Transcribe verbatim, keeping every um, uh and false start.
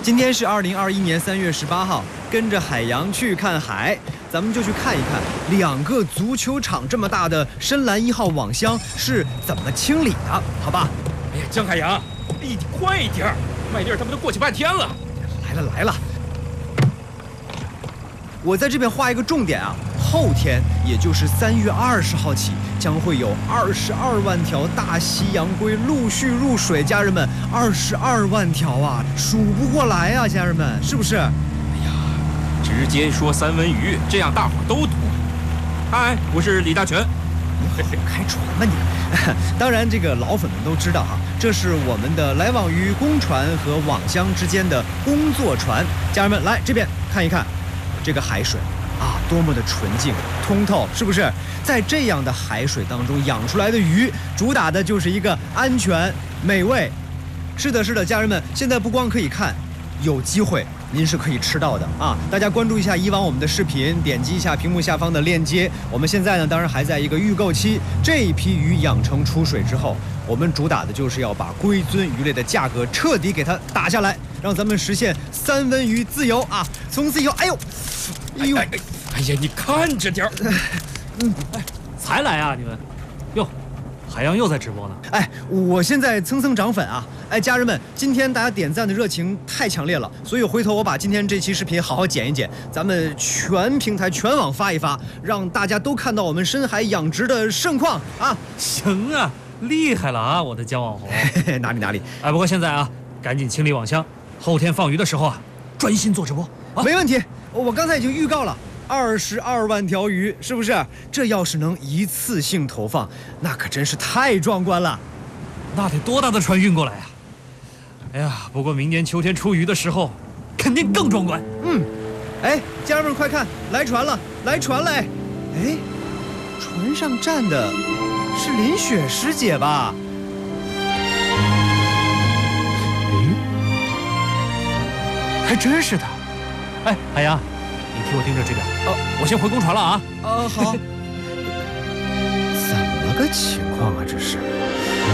今天是二零二一年三月十八号，跟着海洋去看海，咱们就去看一看两个足球场这么大的深蓝一号网箱是怎么清理的，好吧？ 哎呀，江海洋，哎，你快一点，麦粒儿他们都过去半天了。 来了来了，我在这边画一个重点啊，后天也就是三月二十号起，将会有二十二万条大西洋龟陆续入水，家人们，二十二万条啊，数不过来啊，家人们，是不是？ 哎呀，直接说三文鱼，这样大伙都懂。嗨，我是李大全。 开船吧你！当然，这个老粉们都知道哈，这是我们的来往于公船和网箱之间的工作船。家人们，来这边看一看，这个海水啊，多么的纯净通透，是不是？在这样的海水当中养出来的鱼，主打的就是一个安全美味。是的，是的，家人们，现在不光可以看，有机会您是可以吃到的啊！大家关注一下以往我们的视频，点击一下屏幕下方的链接。我们现在呢，当然还在一个预购期。这一批鱼养成出水之后，我们主打的就是要把龟尊鱼类的价格彻底给它打下来，让咱们实现三文鱼自由啊！从此以后，哎呦， 哎呦，哎哎，哎呀，你看着点儿。 嗯，哎，才来啊你们？哟，海洋又在直播呢。 哎，我现在蹭蹭涨粉啊！哎，家人们，今天大家点赞的热情太强烈了，所以回头我把今天这期视频好好剪一剪，咱们全平台全网发一发，让大家都看到我们深海养殖的盛况啊！ 行啊，厉害了啊，我的姜网红。 哪里哪里？ 哎，不过现在啊，赶紧清理网箱，后天放鱼的时候啊，专心做直播。啊、 没问题，我刚才已经预告了。二十二万条鱼，是不是？这要是能一次性投放，那可真是太壮观了。 那得多大的船运过来啊！哎呀，不过明年秋天出鱼的时候，肯定更壮观。 嗯，哎，家人们快看，来船了，来船了！哎，哎，船上站的是林雪师姐吧？ 哎，还真是的。哎，海洋，你替我盯着这边。哦，我先回公船了啊。 哦，好。怎么个情况啊？这是？